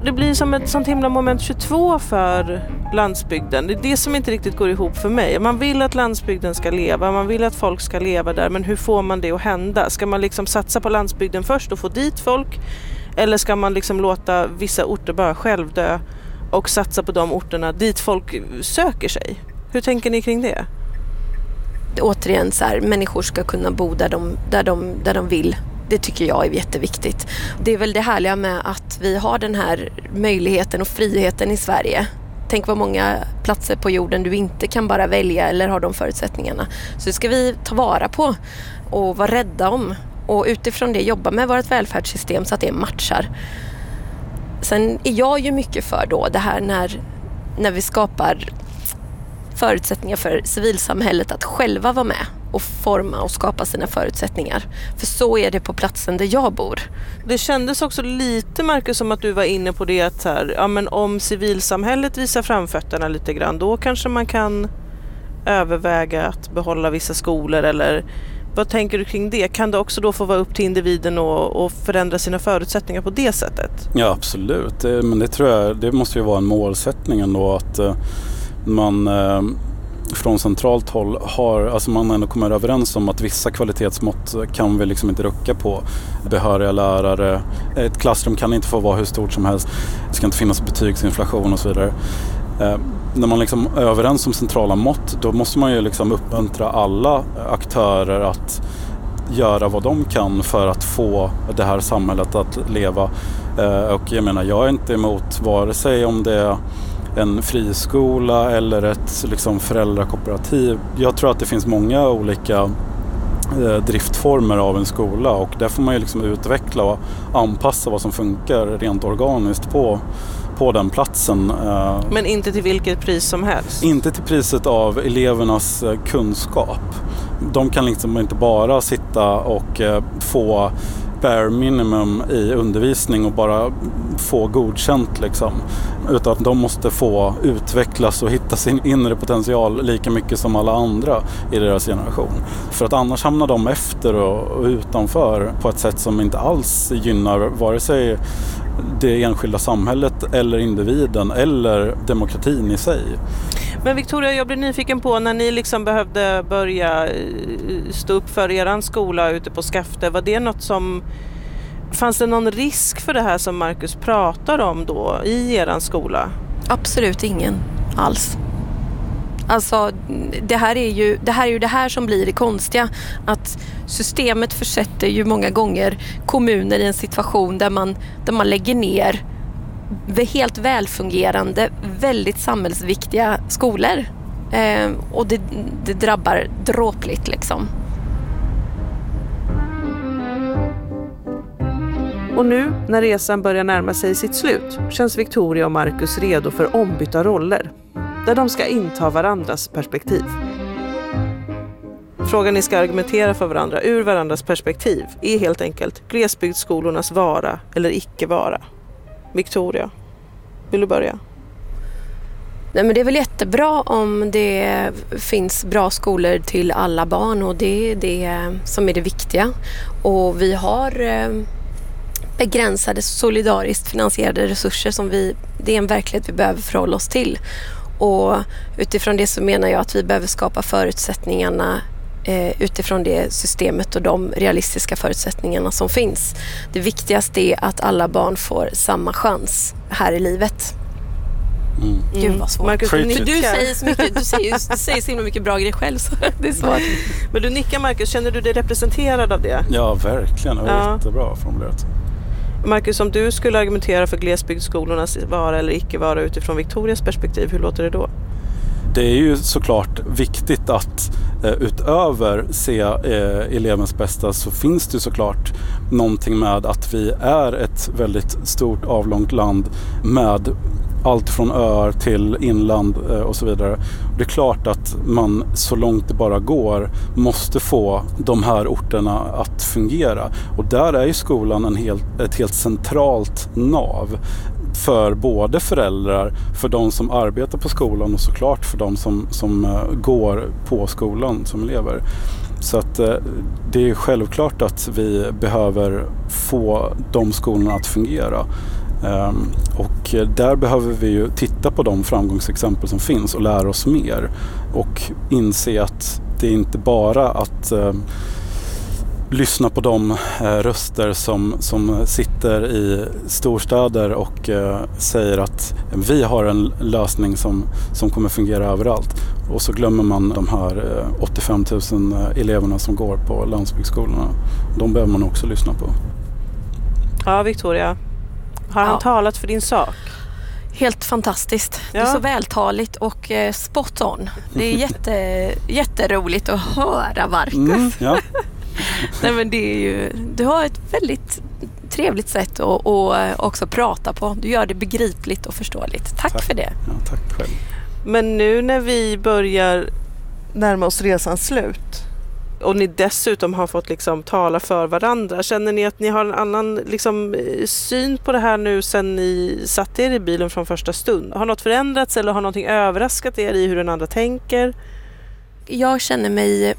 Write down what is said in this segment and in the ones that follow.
Det blir som ett sånt himla moment 22 för landsbygden. Det är det som inte riktigt går ihop för mig. Man vill att landsbygden ska leva, man vill att folk ska leva där, men hur får man det att hända? Ska man liksom satsa på landsbygden först och få dit folk? Eller ska man liksom låta vissa orter bara självdö och satsa på de orterna dit folk söker sig? Hur tänker ni kring det? Återigen så här, människor ska kunna bo där de vill. Det tycker jag är jätteviktigt. Det är väl det härliga med att vi har den här möjligheten och friheten i Sverige. Tänk vad många platser på jorden du inte kan bara välja eller har de förutsättningarna. Så det ska vi ta vara på och vara rädda om. Och utifrån det jobba med vårt välfärdssystem så att det matchar. Sen är jag ju mycket för då det här när vi skapar förutsättningar för civilsamhället att själva vara med och forma och skapa sina förutsättningar. För så är det på platsen där jag bor. Det kändes också lite, Marcus, som att du var inne på det att här, ja, men om civilsamhället visar framfötterna lite grann, då kanske man kan överväga att behålla vissa skolor, eller vad tänker du kring det? Kan det också då få vara upp till individen och förändra sina förutsättningar på det sättet? Ja, absolut. Men det tror jag, det måste ju vara en målsättning ändå, att man från centralt håll man ändå kommer överens om att vissa kvalitetsmått kan vi liksom inte rucka på. Behöriga lärare, ett klassrum kan inte få vara hur stort som helst, det ska inte finnas betygsinflation och så vidare. När man liksom är överens om centrala mått, då måste man ju liksom uppmuntra alla aktörer att göra vad de kan för att få det här samhället att leva. Och jag menar, jag är inte emot vare sig om det är en friskola eller ett liksom föräldrakooperativ. Jag tror att det finns många olika driftformer av en skola, och där får man ju liksom utveckla och anpassa vad som funkar rent organiskt på den platsen. Men inte till vilket pris som helst? Inte till priset av elevernas kunskap. De kan liksom inte bara sitta och få bare minimum i undervisning och bara få godkänt liksom. Utan de måste få utvecklas och hitta sin inre potential lika mycket som alla andra i deras generation. För att annars hamnar de efter och utanför på ett sätt som inte alls gynnar vare sig det enskilda samhället eller individen eller demokratin i sig. Men Victoria, jag blir nyfiken på när ni liksom behövde börja stå upp för eran skola ute på Skafte. Var det något som... Fanns det någon risk för det här som Marcus pratar om då i eran skola? Absolut ingen alls. Alltså det här är ju det här som blir det konstiga, att systemet försätter ju många gånger kommuner i en situation där man lägger ner helt välfungerande, väldigt samhällsviktiga skolor. Och det drabbar dråpligt liksom. Och nu, när resan börjar närma sig sitt slut, känns Victoria och Marcus redo för ombytta roller, där de ska inta varandras perspektiv. Frågan ni ska argumentera för varandra ur varandras perspektiv är helt enkelt glesbygdsskolornas vara eller icke vara. Victoria, vill du börja? Nej, men det är väl jättebra om det finns bra skolor till alla barn, och det är det som är det viktiga. Och vi har begränsade, solidariskt finansierade resurser som det är en verklighet vi behöver förhålla oss till. Och utifrån det så menar jag att vi behöver skapa förutsättningarna utifrån det systemet och de realistiska förutsättningarna som finns. Det viktigaste är att alla barn får samma chans här i livet. Gud vad svårt. Marcus, du säger så mycket, du säger så himla mycket bra grejer själv, så det är svårt. Men du nickar, Marcus, känner du dig representerad av det? Ja, verkligen. Det var jättebra formulerat. Marcus, om du skulle argumentera för glesbygdsskolornas vara eller icke vara utifrån Victorias perspektiv, hur låter det då? Det är ju såklart viktigt att utöver se elevens bästa, så finns det såklart någonting med att vi är ett väldigt stort avlångt land med allt från öar till inland och så vidare. Det är klart att man så långt det bara går måste få de här orterna att fungera. Och där är ju skolan ett helt centralt nav för både föräldrar, för de som arbetar på skolan och såklart för de som går på skolan som elever. Så att det är självklart att vi behöver få de skolorna att fungera. Och där behöver vi ju titta på de framgångsexempel som finns och lära oss mer och inse att det är inte bara att lyssna på de röster som sitter i storstäder och säger att vi har en lösning som kommer fungera överallt. Och så glömmer man de här 85 000 eleverna som går på landsbygdsskolorna. De behöver man också lyssna på. Ja, Victoria. Har han talat för din sak? Helt fantastiskt. Det är så vältaligt och spot on. Det är jätteroligt att höra, Marcus. Ja. Nej, men det är ju, du har ett väldigt trevligt sätt att också prata på. Du gör det begripligt och förståeligt. Tack för det. Ja, tack själv. Men nu när vi börjar närma oss resans slut och ni dessutom har fått liksom tala för varandra, känner ni att ni har en annan liksom syn på det här nu sen ni satt er i bilen från första stund? Har något förändrats eller har någonting överraskat er i hur den andra tänker? Jag känner mig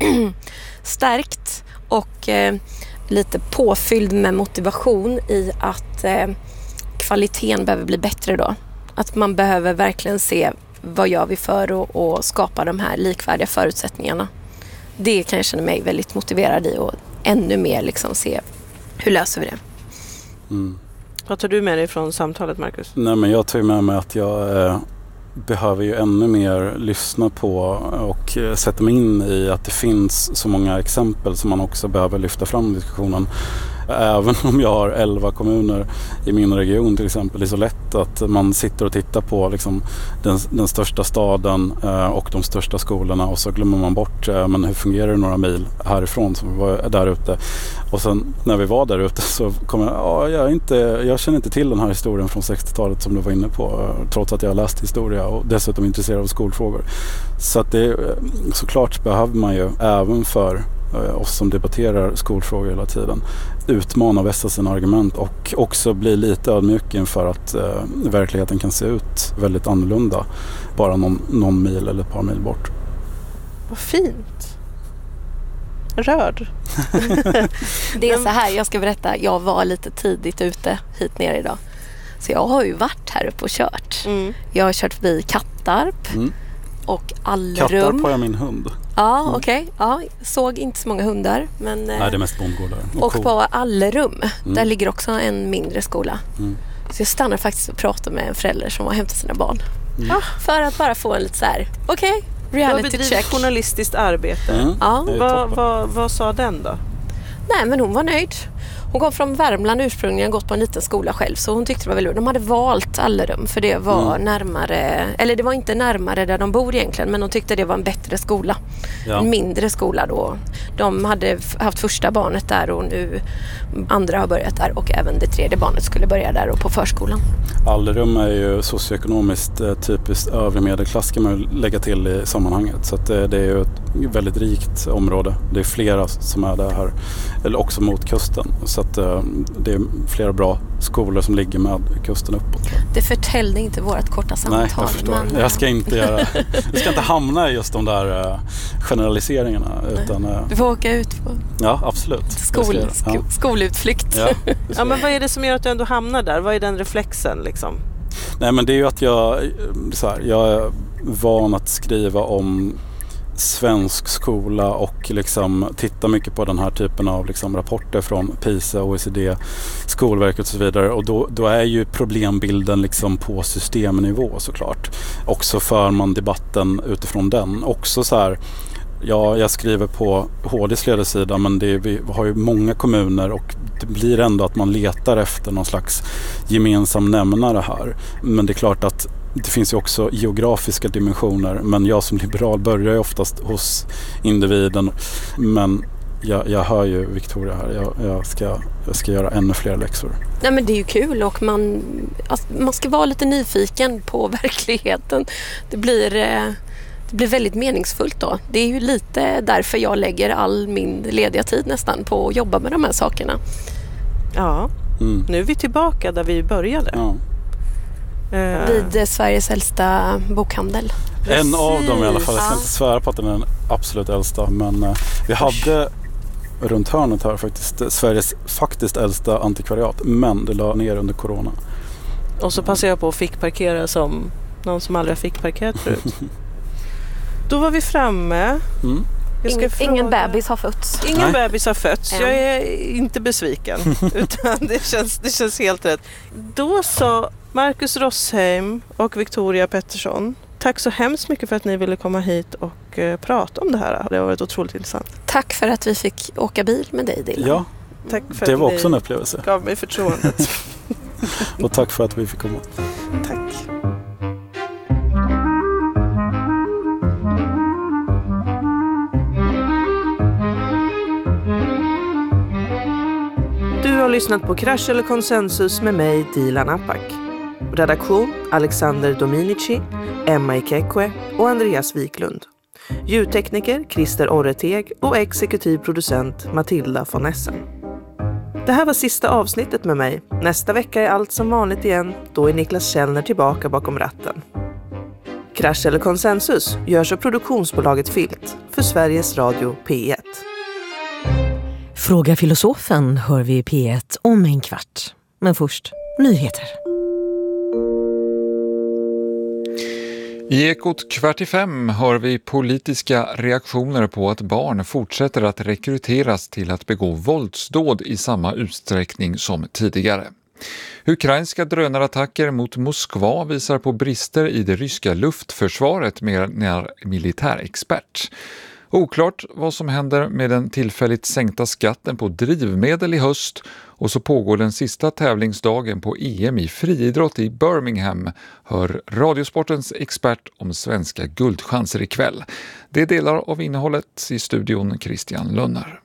stärkt och lite påfylld med motivation i att kvaliteten behöver bli bättre då. Att man behöver verkligen se vad gör vi för att skapa de här likvärdiga förutsättningarna. Det kan jag känna mig väldigt motiverad i och ännu mer liksom se hur löser vi det. Mm. Vad tar du med dig från samtalet, Marcus? Nej, men jag tar med mig att jag behöver ju ännu mer lyssna på och sätta mig in i att det finns så många exempel som man också behöver lyfta fram i diskussionen. Även om jag har 11 kommuner i min region till exempel, det är så lätt att man sitter och tittar på liksom den största staden och de största skolorna och så glömmer man bort men hur fungerar det några mil härifrån som vi var där ute. Och sen när vi var där ute så kom jag känner inte till den här historien från 60-talet som du var inne på, trots att jag har läst historia och dessutom är intresserad av skolfrågor. Så att det såklart behöver man ju även för oss som debatterar skolfrågor hela tiden utmana och vässa sina argument och också bli lite ödmjuk inför att verkligheten kan se ut väldigt annorlunda bara någon mil eller ett par mil bort. Vad fint. Rörd. Det är så här, jag ska berätta, jag var lite tidigt ute hit ner idag. Så jag har ju varit här uppe och kört. Mm. Jag har kört förbi Kattarp och Allerum. Kattarp har jag min hund. Ja, okej. Ja, såg inte så många hundar. Men, nej, det är mest bondgårdar. Och på Allerum, där ligger också en mindre skola. Mm. Så jag stannade faktiskt och pratade med en förälder som var och hämtade sina barn. Mm. För att bara få en lite så här, reality check. Journalistiskt arbete. Mm. Ja. Vad sa den då? Nej, men hon var nöjd. Hon kom från Värmland ursprungligen, gått på en liten skola själv, så hon tyckte det var väldigt roligt. De hade valt Allerum för det var närmare, eller det var inte närmare där de bor egentligen, men de tyckte det var en bättre skola. Ja. En mindre skola då. De hade haft första barnet där och nu andra har börjat där och även det tredje barnet skulle börja där och på förskolan. Allerum är ju socioekonomiskt typiskt övre medelklass kan man lägga till i sammanhanget, så att det är ju ett väldigt rikt område. Det är flera som är där här, eller också mot kusten. Så att det är flera bra skolor som ligger med kusten uppåt. Det förtällde inte vårt korta samtal. Nej, jag förstår. Men, jag ska inte hamna i just de där generaliseringarna. Utan, du får åka ut på absolut. Skolutflykt. Ja, ja, men vad är det som gör att du ändå hamnar där? Vad är den reflexen liksom? Nej, men det är ju att jag är van att skriva om svensk skola och liksom titta mycket på den här typen av liksom rapporter från PISA, OECD, Skolverket och så vidare, och då är ju problembilden liksom på systemnivå såklart. Också för man debatten utifrån den. Också så här, jag skriver på HDs ledarsida, men vi har ju många kommuner och det blir ändå att man letar efter någon slags gemensam nämnare här. Men det är klart att det finns ju också geografiska dimensioner, men jag som liberal börjar ju oftast hos individen. Men jag hör ju Victoria här, jag ska göra ännu fler läxor. Nej, men det är ju kul och man ska vara lite nyfiken på verkligheten. Det blir väldigt meningsfullt då. Det är ju lite därför jag lägger all min lediga tid nästan på att jobba med de här sakerna. Ja, nu är vi tillbaka där vi började. Ja. Vid Sveriges äldsta bokhandel. En av dem i alla fall. Jag ska inte svära på att den är den absolut äldsta, men vi hade runt hörnet här faktiskt Sveriges faktiskt äldsta antikvariat, men det la ner under corona. Och så passade jag på att fick parkera som någon som aldrig fick parkerat förut. Då var vi framme. Ingen bebis har fötts. Ingen bebis har fötts. Jag är inte besviken. Utan det känns helt rätt. Då sa Marcus Rossheim och Victoria Pettersson, tack så hemskt mycket för att ni ville komma hit och prata om det här. Det har varit otroligt intressant. Tack för att vi fick åka bil med dig, Dilan. Ja, tack för det var att också en upplevelse. Gav mig förtroendet. Och tack för att vi fick komma. Tack. Du har lyssnat på Krasch eller konsensus med mig, Dilan Apak. Redaktion Alexander Dominici, Emma Ikekwe och Andreas Wiklund. Ljudtekniker Christer Orreteg och exekutiv producent Matilda von Essen. Det här var sista avsnittet med mig. Nästa vecka är allt som vanligt igen. Då är Niklas Källner tillbaka bakom ratten. Krasch eller konsensus görs av produktionsbolaget Filt för Sveriges Radio P1. Fråga filosofen hör vi i P1 om en kvart. Men först, nyheter. I Ekot 4:45 hör vi politiska reaktioner på att barn fortsätter att rekryteras till att begå våldsdåd i samma utsträckning som tidigare. Ukrainska drönarattacker mot Moskva visar på brister i det ryska luftförsvaret, menar militärexpert. Oklart vad som händer med den tillfälligt sänkta skatten på drivmedel i höst, och så pågår den sista tävlingsdagen på EM i friidrott i Birmingham, hör Radiosportens expert om svenska guldchanser ikväll. Det är delar av innehållet i studion Christian Lönnar.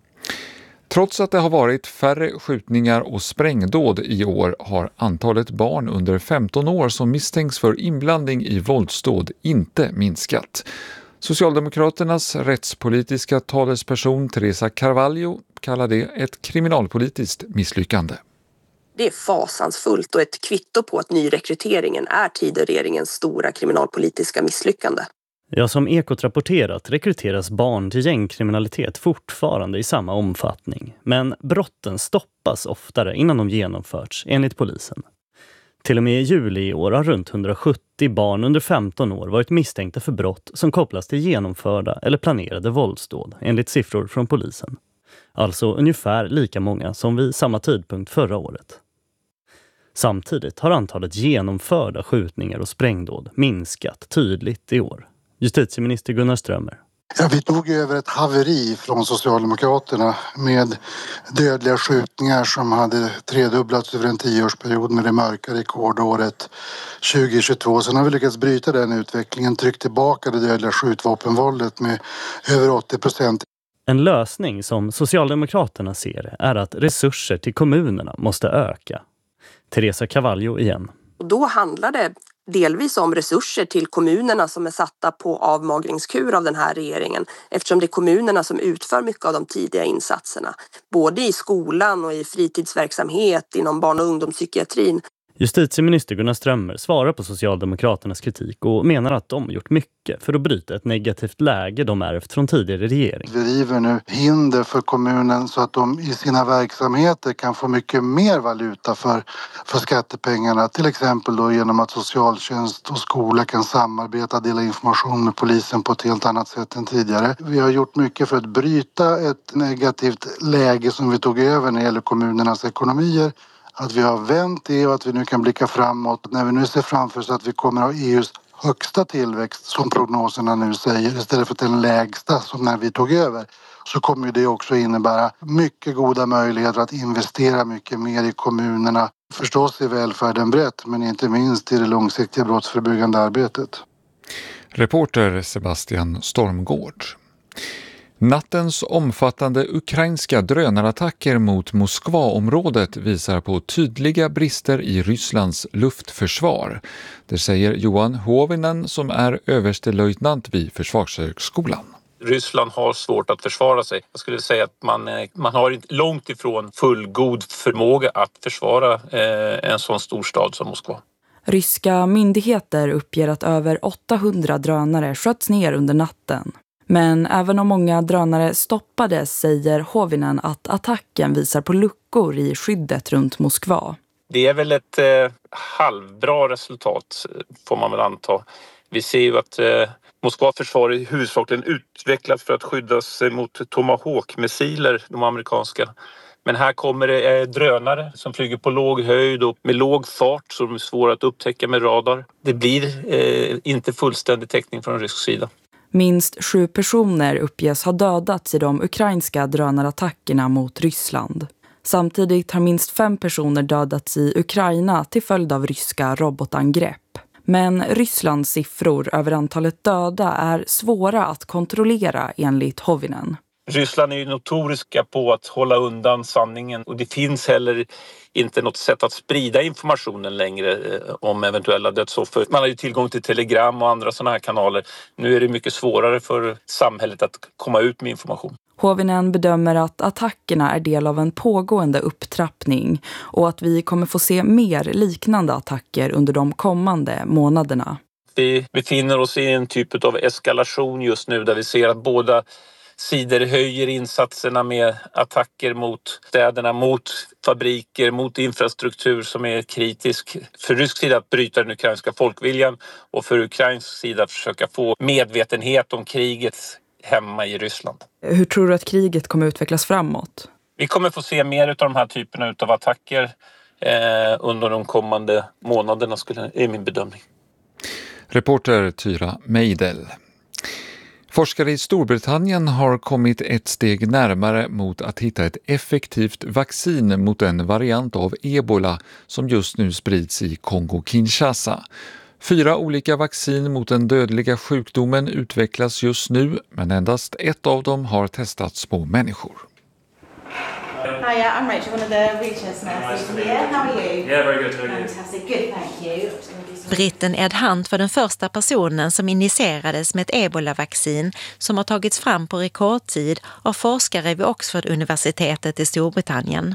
Trots att det har varit färre skjutningar och sprängdåd i år har antalet barn under 15 år som misstänks för inblandning i våldsdåd inte minskat. Socialdemokraternas rättspolitiska talesperson Teresa Carvalho kallar det ett kriminalpolitiskt misslyckande. Det är fasansfullt och ett kvitto på att nyrekryteringen är Tidöregeringens stora kriminalpolitiska misslyckande. Ja, som Ekot rapporterat rekryteras barn till gängkriminalitet fortfarande i samma omfattning. Men brotten stoppas oftare innan de genomförts, enligt polisen. Till och med i juli i år har runt 170 barn under 15 år varit misstänkta för brott som kopplas till genomförda eller planerade våldsdåd, enligt siffror från polisen. Alltså ungefär lika många som vid samma tidpunkt förra året. Samtidigt har antalet genomförda skjutningar och sprängdåd minskat tydligt i år. Justitieminister Gunnar Strömmer. Ja, vi tog över ett haveri från Socialdemokraterna med dödliga skjutningar som hade tredubblats över en 10-årsperiod med det mörka rekordåret 2022. Sen har vi lyckats bryta den utvecklingen, tryckt tillbaka det dödliga skjutvapenvåldet med över 80%. En lösning som Socialdemokraterna ser är att resurser till kommunerna måste öka. Teresa Carvalho igen. Och då handlar det delvis om resurser till kommunerna som är satta på avmagringskur av den här regeringen, eftersom det är kommunerna som utför mycket av de tidiga insatserna, både i skolan och i fritidsverksamhet inom barn- och ungdomspsykiatrin. Justitieminister Gunnar Strömmer svarar på Socialdemokraternas kritik och menar att de gjort mycket för att bryta ett negativt läge de ärvt från tidigare regering. Vi river nu hinder för kommunen så att de i sina verksamheter kan få mycket mer valuta för skattepengarna. Till exempel då genom att socialtjänst och skola kan samarbeta och dela information med polisen på ett helt annat sätt än tidigare. Vi har gjort mycket för att bryta ett negativt läge som vi tog över när det gäller kommunernas ekonomier. Att vi har vänt det och att vi nu kan blicka framåt. När vi nu ser framför oss att vi kommer att ha EUs högsta tillväxt som prognoserna nu säger istället för den lägsta som när vi tog över, så kommer det också innebära mycket goda möjligheter att investera mycket mer i kommunerna. Förstås i välfärden brett, men inte minst i det långsiktiga brottsförebyggande arbetet. Reporter Sebastian Stormgård. Nattens omfattande ukrainska drönarattacker mot Moskvaområdet visar på tydliga brister i Rysslands luftförsvar. Det säger Johan Hovinen som är överstelöjtnant vid Försvarshögskolan. Ryssland har svårt att försvara sig. Jag skulle säga att man har långt ifrån fullgod förmåga att försvara en sån stor stad som Moskva. Ryska myndigheter uppger att över 800 drönare sköts ner under natten. Men även om många drönare stoppades säger Hovinen att attacken visar på luckor i skyddet runt Moskva. Det är väl ett halvbra resultat får man väl anta. Vi ser ju att Moskvas försvar är huvudsakligen utvecklat för att skydda sig mot Tomahawk-missiler, de amerikanska. Men här kommer det drönare som flyger på låg höjd och med låg fart så de är svåra att upptäcka med radar. Det blir inte fullständig täckning från rysk sida. Minst 7 personer uppges ha dödats i de ukrainska drönarattackerna mot Ryssland. Samtidigt har minst 5 personer dödats i Ukraina till följd av ryska robotangrepp. Men Rysslands siffror över antalet döda är svåra att kontrollera enligt Hovinen. Ryssland är ju notoriska på att hålla undan sanningen och det finns heller inte något sätt att sprida informationen längre om eventuella dödsoffer. Man har ju tillgång till telegram och andra sådana här kanaler. Nu är det mycket svårare för samhället att komma ut med information. Hovinen bedömer att attackerna är del av en pågående upptrappning och att vi kommer få se mer liknande attacker under de kommande månaderna. Vi befinner oss i en typ av eskalation just nu där vi ser att båda sidor höjer insatserna med attacker mot städerna, mot fabriker, mot infrastruktur som är kritisk. För rysk sida att bryta den ukrainska folkviljan och för ukrainsk sida att försöka få medvetenhet om kriget hemma i Ryssland. Hur tror du att kriget kommer utvecklas framåt? Vi kommer få se mer av de här typerna av attacker under de kommande månaderna är min bedömning. Reporter Tyra Meidel. Forskare i Storbritannien har kommit ett steg närmare mot att hitta ett effektivt vaccin mot en variant av ebola som just nu sprids i Kongo-Kinshasa. 4 olika vaccin mot den dödliga sjukdomen utvecklas just nu, men endast ett av dem har testats på människor. Hi, I'm Rachel, one of the research nurses here. How are you? Yeah, very good. Fantastic, good, thank you. Britten Ed Hunt var den första personen som injicerades med ett ebola-vaccin som har tagits fram på rekordtid av forskare vid Oxford-universitetet i Storbritannien.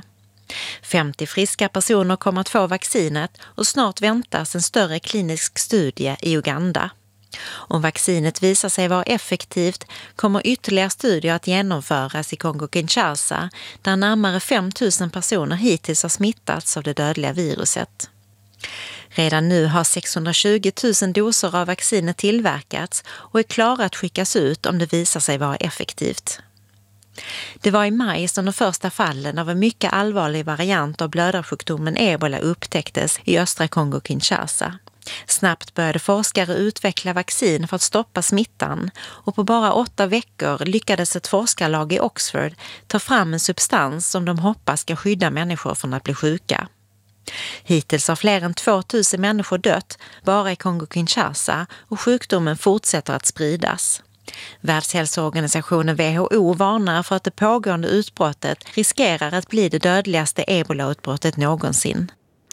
50 friska personer kommer att få vaccinet och snart väntas en större klinisk studie i Uganda. Om vaccinet visar sig vara effektivt kommer ytterligare studier att genomföras i Kongo-Kinshasa där närmare 5 000 personer hittills har smittats av det dödliga viruset. Redan nu har 620 000 doser av vaccinet tillverkats och är klara att skickas ut om det visar sig vara effektivt. Det var i maj som de första fallen av en mycket allvarlig variant av blödarsjukdomen ebola upptäcktes i östra Kongo-Kinshasa. Snabbt började forskare utveckla vaccin för att stoppa smittan och på bara 8 veckor lyckades ett forskarlag i Oxford ta fram en substans som de hoppas ska skydda människor från att bli sjuka. Hittills har fler än 2000 människor dött bara i Kongo-Kinshasa och sjukdomen fortsätter att spridas. Världshälsoorganisationen WHO varnar för att det pågående utbrottet riskerar att bli det dödligaste ebola-utbrottet någonsin.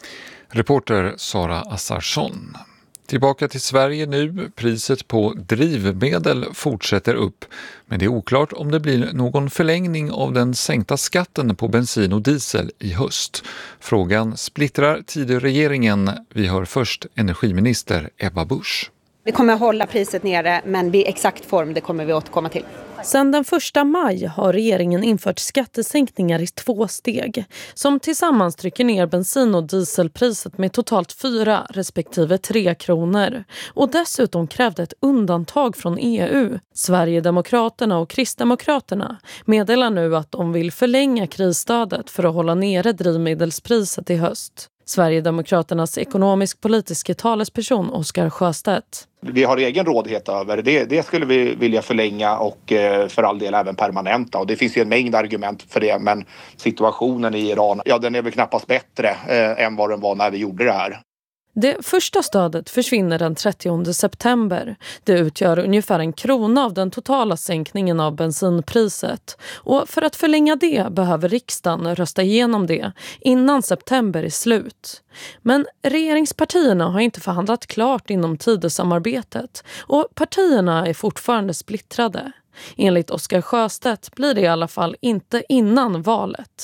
Reporter Sara Assarsson. Tillbaka till Sverige nu. Priset på drivmedel fortsätter upp. Men det är oklart om det blir någon förlängning av den sänkta skatten på bensin och diesel i höst. Frågan splittrar Tidöregeringen. Vi hör först energiminister Ebba Busch. Vi kommer att hålla priset nere, men vid exakt form det kommer vi återkomma till. Sedan den 1 maj har regeringen infört skattesänkningar i 2 steg som tillsammans trycker ner bensin- och dieselpriset med totalt 4 respektive 3 kronor. Och dessutom krävde ett undantag från EU. Sverigedemokraterna och Kristdemokraterna meddelar nu att de vill förlänga krisstödet för att hålla nere drivmedelspriset i höst. Sverigedemokraternas ekonomisk-politiska talesperson Oskar Sjöstedt. Vi har egen rådighet över det. Det skulle vi vilja förlänga och för all del även permanenta. Och det finns ju en mängd argument för det. Men situationen i Iran, ja, den är väl knappast bättre än vad den var när vi gjorde det här. Det första stödet försvinner den 30 september. Det utgör ungefär 1 krona av den totala sänkningen av bensinpriset. Och för att förlänga det behöver riksdagen rösta igenom det innan september är slut. Men regeringspartierna har inte förhandlat klart inom Tidösamarbetet och partierna är fortfarande splittrade. Enligt Oskar Sjöstedt blir det i alla fall inte innan valet.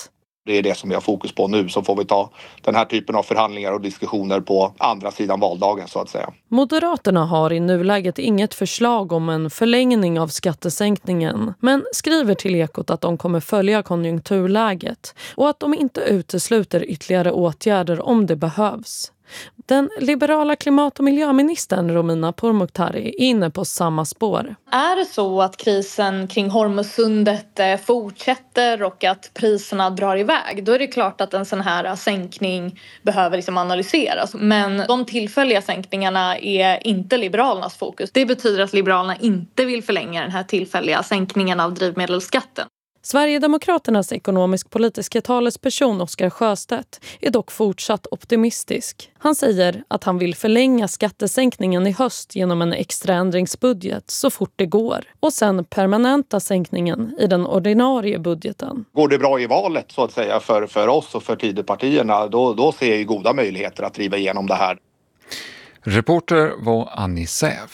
Det är det som vi har fokus på nu, så får vi ta den här typen av förhandlingar och diskussioner på andra sidan valdagen så att säga. Moderaterna har i nuläget inget förslag om en förlängning av skattesänkningen, men skriver till Ekot att de kommer följa konjunkturläget och att de inte utesluter ytterligare åtgärder om det behövs. Den liberala klimat- och miljöministern Romina Pourmokhtari är inne på samma spår. Är det så att krisen kring Hormuzsundet fortsätter och att priserna drar iväg, då är det klart att en sån här sänkning behöver analyseras. Men de tillfälliga sänkningarna är inte Liberalernas fokus. Det betyder att Liberalerna inte vill förlänga den här tillfälliga sänkningen av drivmedelsskatten. Sverigedemokraternas ekonomisk-politiska talesperson Oskar Sjöstedt är dock fortsatt optimistisk. Han säger att han vill förlänga skattesänkningen i höst genom en extra ändringsbudget så fort det går och sen permanenta sänkningen i den ordinarie budgeten. Går det bra i valet så att säga för oss och för Tidöpartierna, då ser jag goda möjligheter att driva igenom det här. Reporter var Annie Säv.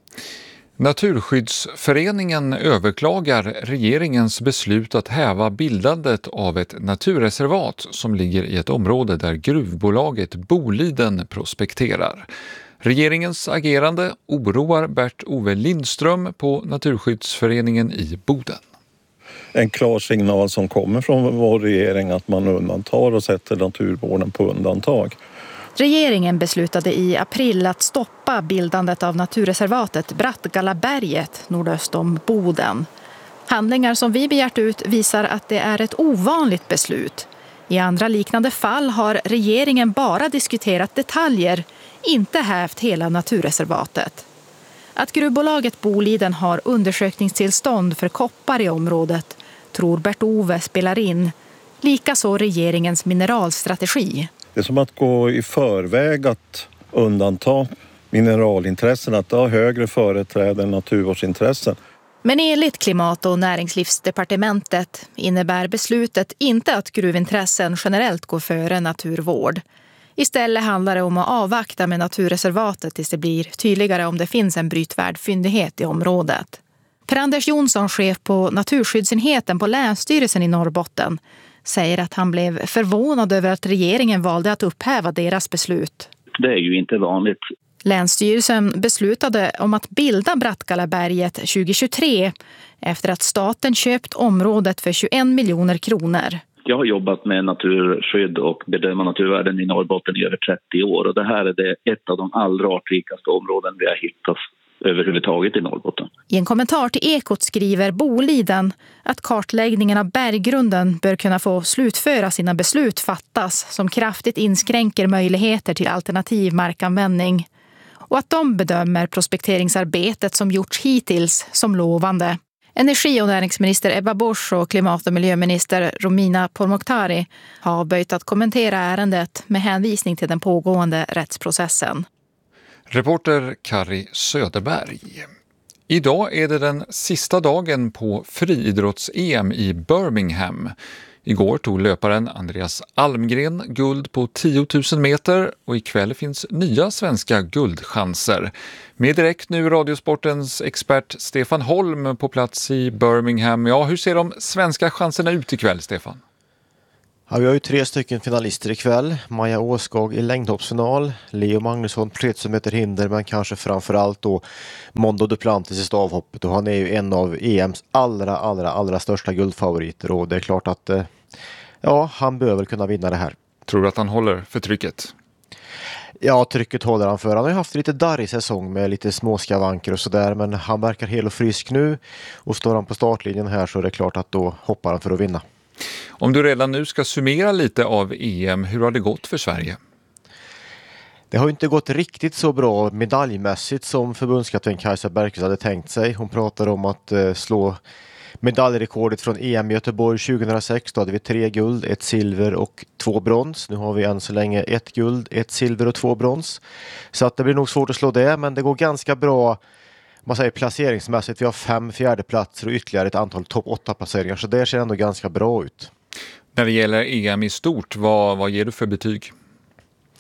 Naturskyddsföreningen överklagar regeringens beslut att häva bildandet av ett naturreservat som ligger i ett område där gruvbolaget Boliden prospekterar. Regeringens agerande oroar Bert-Ove Lindström på Naturskyddsföreningen i Boden. En klar signal som kommer från vår regering att man undantar och sätter naturvården på undantag. Regeringen beslutade i april att stoppa bildandet av naturreservatet Brattgallaberget nordöst om Boden. Handlingar som vi begärt ut visar att det är ett ovanligt beslut. I andra liknande fall har regeringen bara diskuterat detaljer, inte hävt hela naturreservatet. Att gruvbolaget Boliden har undersökningstillstånd för koppar i området tror Bert-Ove spelar in. Likaså regeringens mineralstrategi. Det är som att gå i förväg att undanta mineralintressen, att ha högre företräde än naturvårdsintressen. Men enligt Klimat- och näringslivsdepartementet innebär beslutet inte att gruvintressen generellt går före naturvård. Istället handlar det om att avvakta med naturreservatet tills det blir tydligare om det finns en brytvärd fyndighet i området. Per-Anders Jonsson, chef på naturskyddsenheten på Länsstyrelsen i Norrbotten, säger att han blev förvånad över att regeringen valde att upphäva deras beslut. Det är ju inte vanligt. Länsstyrelsen beslutade om att bilda Brattgallaberget 2023 efter att staten köpt området för 21 miljoner kronor. Jag har jobbat med naturskydd och bedöma naturvärden i Norrbotten i över 30 år. Och det här är ett av de allra artrikaste områden vi har hittat överhuvudtaget i Norrbotten. I en kommentar till Ekot skriver Boliden att kartläggningen av berggrunden bör kunna få slutföra sina beslut fattas som kraftigt inskränker möjligheter till alternativ markanvändning. Och att de bedömer prospekteringsarbetet som gjorts hittills som lovande. Energi- och näringsminister Ebba Busch och klimat- och miljöminister Romina Pourmokhtari har böjt att kommentera ärendet med hänvisning till den pågående rättsprocessen. Reporter Kari Söderberg. Idag är det den sista dagen på friidrotts-EM i Birmingham. Igår tog löparen Andreas Almgren guld på 10 000 meter och ikväll finns nya svenska guldchanser. Med direkt nu Radiosportens expert Stefan Holm på plats i Birmingham. Ja, hur ser de svenska chanserna ut ikväll, Stefan? Ja, vi har ju 3 stycken finalister ikväll. Maja Åskog i längdhoppsfinal, Leo Magnusson på 3000 meter hinder, men kanske framförallt då Mondo Duplantis i stavhoppet. Och han är ju en av EMs allra största guldfavoriter och det är klart att han behöver kunna vinna det här. Tror du att han håller för trycket? Ja, trycket håller han för. Han har ju haft lite darrig säsong med lite småskavanker och sådär, men han verkar hel och frisk nu och står han på startlinjen här så är det klart att då hoppar han för att vinna. Om du redan nu ska summera lite av EM, hur har det gått för Sverige? Det har inte gått riktigt så bra medaljmässigt som förbundskapten Kajsa Bergqvist hade tänkt sig. Hon pratar om att slå medaljrekordet från EM i Göteborg 2006. Då hade vi 3 guld, 1 silver och 2 brons. Nu har vi än så länge 1 guld, 1 silver och 2 brons. Så att det blir nog svårt att slå det, men det går ganska bra. Man säger placeringsmässigt, vi har 5 fjärdeplatser och ytterligare ett antal topp 8-placeringar. Så det ser ändå ganska bra ut. När det gäller EM i stort, vad ger du för betyg?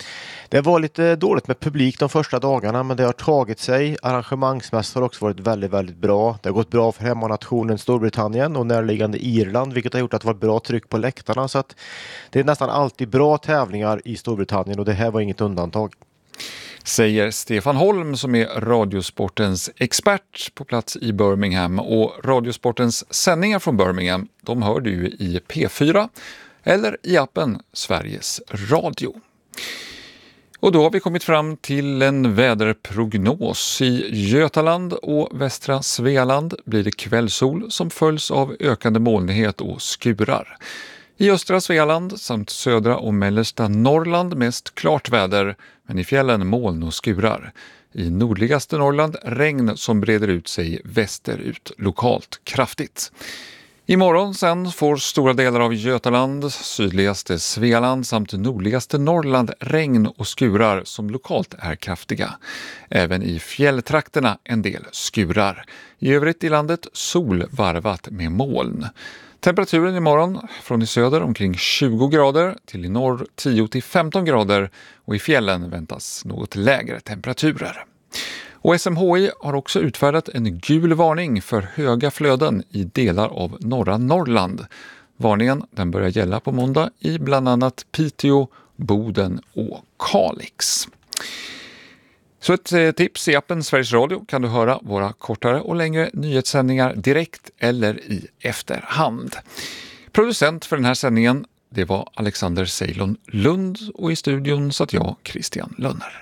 Det var lite dåligt med publik de första dagarna, men det har tagit sig. Arrangemangsmässigt har också varit väldigt, väldigt bra. Det har gått bra för hemmanationen Storbritannien och närliggande Irland, vilket har gjort att det var bra tryck på läktarna. Så att det är nästan alltid bra tävlingar i Storbritannien och det här var inget undantag. Säger Stefan Holm som är Radiosportens expert på plats i Birmingham. Och Radiosportens sändningar från Birmingham, de hör du i P4 eller i appen Sveriges Radio. Och då har vi kommit fram till en väderprognos. I Götaland och västra Svealand blir det kvällssol som följs av ökande molnighet och skurar. I östra Svealand samt södra och mellersta Norrland mest klart väder, men i fjällen moln och skurar. I nordligaste Norrland regn som breder ut sig västerut lokalt kraftigt. Imorgon sen får stora delar av Götaland, sydligaste Svealand samt nordligaste Norrland regn och skurar som lokalt är kraftiga. Även i fjälltrakterna en del skurar. I övrigt i landet sol varvat med moln. Temperaturen imorgon från i söder omkring 20 grader till i norr 10-15 grader och i fjällen väntas något lägre temperaturer. Och SMHI har också utfärdat en gul varning för höga flöden i delar av norra Norrland. Varningen den börjar gälla på måndag i bland annat Piteå, Boden och Kalix. Så ett tips i appen Sveriges Radio kan du höra våra kortare och längre nyhetssändningar direkt eller i efterhand. Producent för den här sändningen det var Alexander Ceylon Lund och i studion satt jag, Christian Lönner.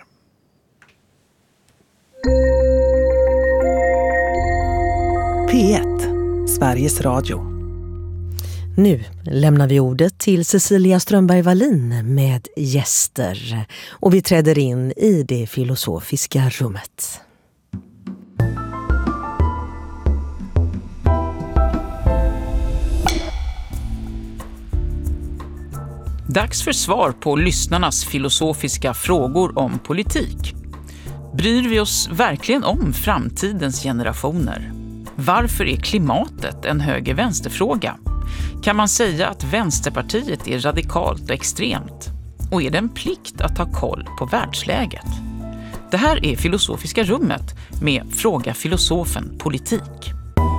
P1, Sveriges Radio. Nu lämnar vi ordet till Cecilia Strömberg Wallin med gäster och vi träder in i det filosofiska rummet. Dags för svar på lyssnarnas filosofiska frågor om politik. Bryr vi oss verkligen om framtidens generationer? Varför är klimatet en höger-vänsterfråga? Kan man säga att Vänsterpartiet är radikalt och extremt? Och är det en plikt att ha koll på världsläget? Det här är Filosofiska rummet med Fråga filosofen politik.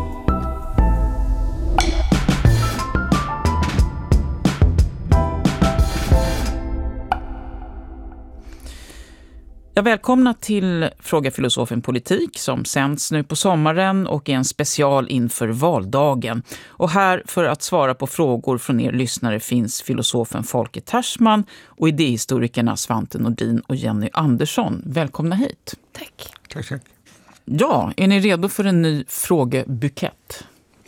Jag välkomnar till Fråga filosofen politik som sänds nu på sommaren och är en special inför valdagen. Och här för att svara på frågor från er lyssnare finns filosofen Folke Tersman och idéhistorikerna Svante Nordin och Jenny Andersson. Välkomna hit. Tack. Tack. Ja, är ni redo för en ny frågebukett?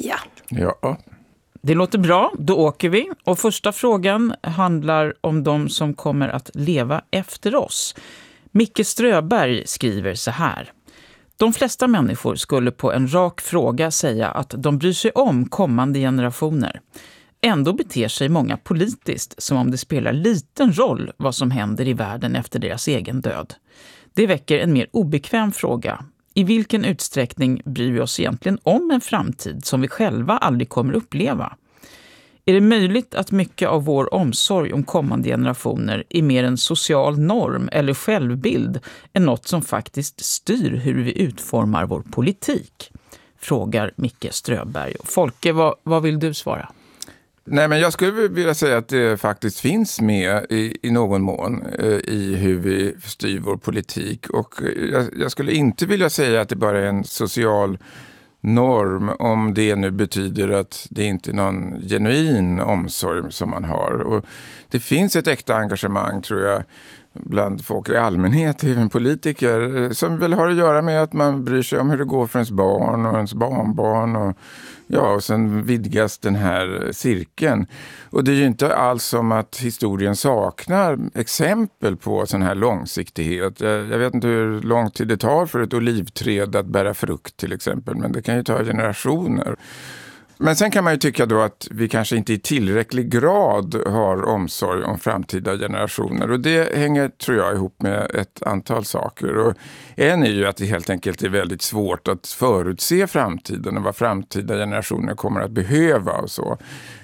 Ja. Det låter bra, då åker vi. Och första frågan handlar om de som kommer att leva efter oss. Micke Ströberg skriver så här. De flesta människor skulle på en rak fråga säga att de bryr sig om kommande generationer. Ändå beter sig många politiskt som om det spelar liten roll vad som händer i världen efter deras egen död. Det väcker en mer obekväm fråga. I vilken utsträckning bryr vi oss egentligen om en framtid som vi själva aldrig kommer uppleva? Är det möjligt att mycket av vår omsorg om kommande generationer är mer en social norm eller självbild än något som faktiskt styr hur vi utformar vår politik? Frågar Micke Ströberg. Folke, vad vill du svara? Nej, men jag skulle vilja säga att det faktiskt finns med i någon mån i hur vi styr vår politik. Och jag skulle inte vilja säga att det bara är en social norm, om det nu betyder att det inte är någon genuin omsorg som man har. Och det finns ett äkta engagemang, tror jag, bland folk i allmänhet, även politiker, som väl har att göra med att man bryr sig om hur det går för ens barn och ens barnbarn och sen vidgas den här cirkeln. Och det är ju inte alls som att historien saknar exempel på sån här långsiktighet. Jag vet inte hur lång tid det tar för ett olivträd att bära frukt till exempel, men det kan ju ta generationer. Men sen kan man ju tycka då att vi kanske inte i tillräcklig grad har omsorg om framtida generationer. Och det hänger, tror jag, ihop med ett antal saker. Och en är ju att det helt enkelt är väldigt svårt att förutse framtiden och vad framtida generationer kommer att behöva och så.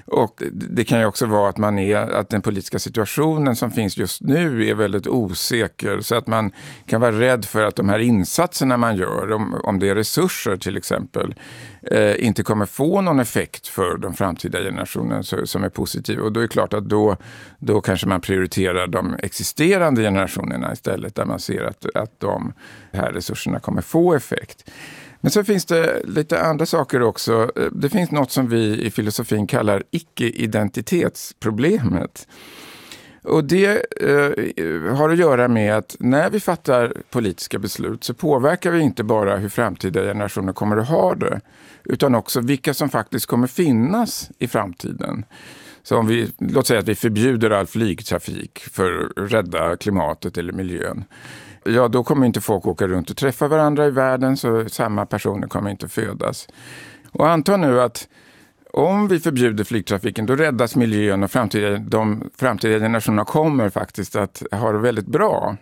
Och det kan ju också vara att den politiska situationen som finns just nu är väldigt osäker, så att man kan vara rädd för att de här insatserna man gör, om det är resurser till exempel, inte kommer få någon effekt för de framtida generationerna som är positiv. Och då är det klart att då kanske man prioriterar de existerande generationerna istället, där man ser att de här resurserna kommer få effekt. Men så finns det lite andra saker också. Det finns något som vi i filosofin kallar icke-identitetsproblemet. Och det har att göra med att när vi fattar politiska beslut så påverkar vi inte bara hur framtida generationer kommer att ha det, utan också vilka som faktiskt kommer finnas i framtiden. Så om låt säga att vi förbjuder all flygtrafik för att rädda klimatet eller miljön. Ja, då kommer inte folk åka runt och träffa varandra i världen, så samma personer kommer inte födas. Och anta nu att om vi förbjuder flygtrafiken, då räddas miljön och de framtida generationerna kommer faktiskt att ha det väldigt bra.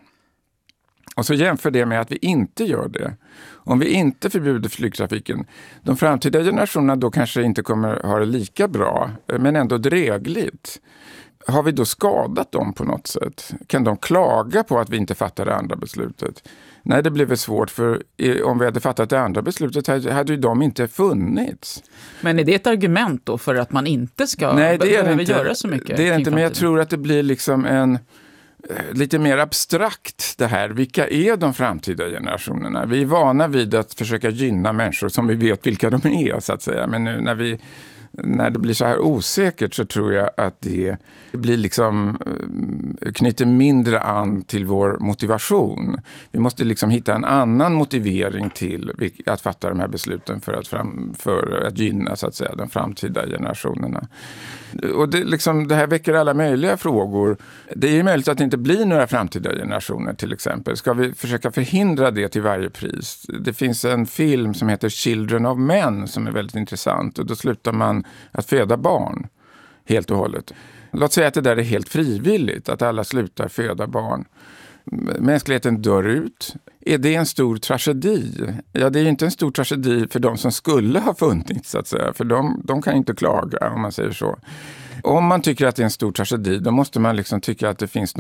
Och så jämför det med att vi inte gör det. Om vi inte förbjuder flygtrafiken, de framtida generationerna då kanske inte kommer ha det lika bra, men ändå drägligt. Har vi då skadat dem på något sätt? Kan de klaga på att vi inte fattar det andra beslutet? Nej, det blev svårt, för om vi hade fattat det andra beslutet hade ju de inte funnits. Men är det ett argument då för att man inte ska göra så mycket? Det är inte, men jag tror att det blir liksom lite mer abstrakt det här. Vilka är de framtida generationerna? Vi är vana vid att försöka gynna människor som vi vet vilka de är, så att säga. Men nu när det blir så här osäkert, så tror jag att det blir liksom knyter mindre an till vår motivation. Vi måste liksom hitta en annan motivering till att fatta de här besluten för att gynna, så att säga, de framtida generationerna. Och det här väcker alla möjliga frågor. Det är ju möjligt att det inte blir några framtida generationer till exempel. Ska vi försöka förhindra det till varje pris? Det finns en film som heter Children of Men som är väldigt intressant, och då slutar man att föda barn helt och hållet. Låt säga att det där är helt frivilligt, att alla slutar föda barn. Mänskligheten dör ut. Är det en stor tragedi? Ja, det är ju inte en stor tragedi för de som skulle ha funnits, så att säga. För de kan inte klaga, om man säger så. Om man tycker att det är en stor tragedi, då måste man liksom tycka att det finns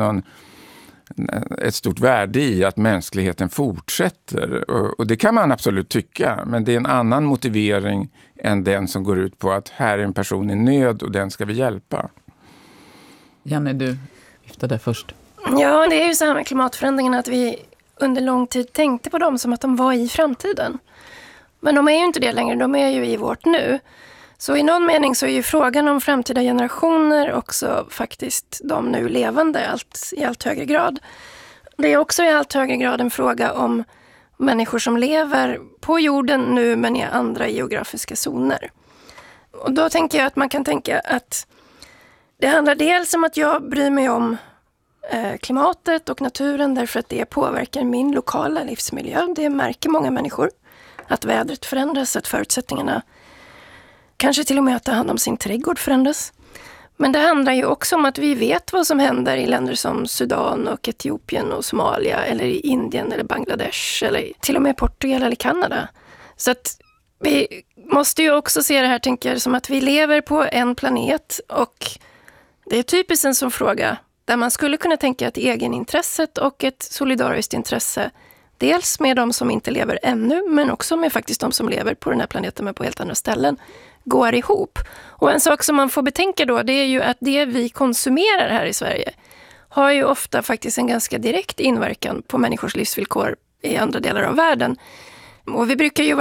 ett stort värde i att mänskligheten fortsätter. Och det kan man absolut tycka, men det är en annan motivering än den som går ut på att här är en person i nöd och den ska vi hjälpa. Janne, du viftade först. Ja, det är ju så här med klimatförändringarna att vi under lång tid tänkte på dem som att de var i framtiden. Men de är ju inte det längre, de är ju i vårt nu. Så i någon mening så är ju frågan om framtida generationer också faktiskt de nu levande i allt högre grad. Det är också i allt högre grad en fråga om människor som lever på jorden nu men i andra geografiska zoner. Och då tänker jag att man kan tänka att det handlar dels om att jag bryr mig om klimatet och naturen därför att det påverkar min lokala livsmiljö. Det märker många människor. Att vädret förändras, att förutsättningarna kanske till och med att ta hand om sin trädgård förändras. Men det handlar ju också om att vi vet vad som händer i länder som Sudan och Etiopien och Somalia eller i Indien eller Bangladesh eller till och med Portugal eller Kanada. Så att vi måste ju också se det här, tänker jag, som att vi lever på en planet, och det är typiskt en sån fråga där man skulle kunna tänka att egenintresset och ett solidariskt intresse, dels med de som inte lever ännu, men också med faktiskt de som lever på den här planeten men på helt andra ställen, går ihop. Och en sak som man får betänka då, det är ju att det vi konsumerar här i Sverige har ju ofta faktiskt en ganska direkt inverkan på människors livsvillkor i andra delar av världen. Och vi brukar ju